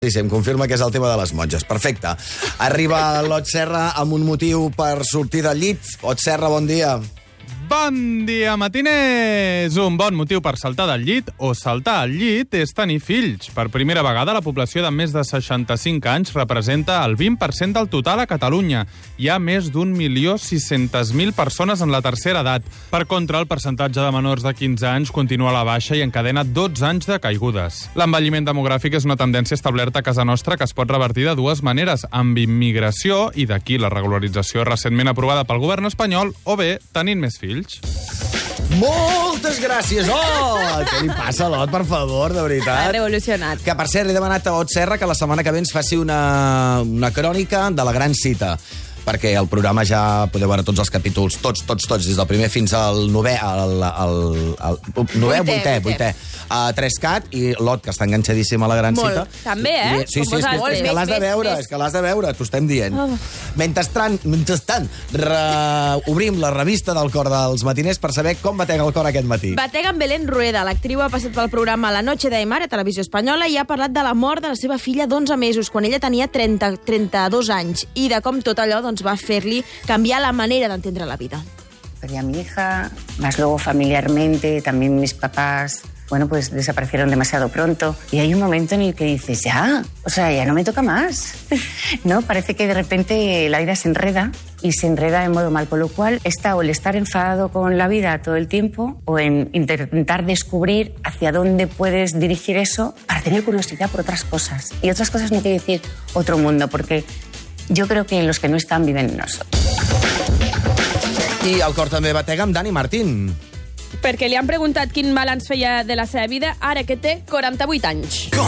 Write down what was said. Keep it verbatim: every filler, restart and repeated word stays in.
Certíssim, confirma que és el tema de les monges. Perfecte. Arriba l'Ot Serra amb un motiu per sortir del llit. Ot Serra, bon dia. Bon dia, matiners! Un bon motiu per saltar del llit o saltar al llit és tenir fills. Per primera vegada, la població de més de seixanta-cinc anys representa el vint per cent del total a Catalunya. Hi ha més d'un milió sis-centes mil persones en la tercera edat. Per contra, el percentatge de menors de quinze anys continua a la baixa i encadena dotze anys de caigudes. L'envelliment demogràfic és una tendència establerta a casa nostra que es pot revertir de dues maneres, amb immigració, i d'aquí la regularització recentment aprovada pel govern espanyol, o bé tenint més fills. Moltes gràcies, Ot! Què li passa a l'Ot, per favor, de veritat? Ha revolucionat. Que, per cert, li he demanat a Ot Serra que la setmana que ve ens faci una, una crònica de la gran cita, perquè el programa ja podeu veure tots els capítols, tots, tots, tots, des del primer fins al novè, al, al, al, al novè, vuitè, vuitè, a tres cat, i l'Ot, que està enganxadíssim a la gran Molt. cita. També, eh? I, sí, sí, és que, vosaltres. és que l'has de Més, veure, més, és que l'has de veure, t'ho estem dient. Oh. Mentrestant, mentrestant re... obrim la revista del cor dels matiners per saber com batega el cor aquest matí. Batega amb Belén Rueda. L'actriu ha passat pel programa La Noche de Aymar a Televisió Espanyola i ha parlat de la mort de la seva filla d'onze mesos, quan ella tenia trenta, trenta-dos anys, i de com tot allò doncs, va fer-li canviar la manera d'entendre la vida. Perdí a mi hija, más luego familiarmente, también mis papás, bueno, pues desaparecieron demasiado pronto. Y hay un momento en el que dices, ya, o sea, ya no me toca más. ¿No? Parece que de repente la vida se enreda y se enreda de modo mal, con lo cual está o el estar enfadado con la vida todo el tiempo o en intentar descubrir hacia dónde puedes dirigir eso para tener curiosidad por otras cosas. Y otras cosas no quiere decir otro mundo, porque jo crec que los que no estan viven en nosotros. I el cor també batega amb Dani Martín. Perquè li han preguntat quin balanç feia de la seva vida ara que té quaranta-vuit anys.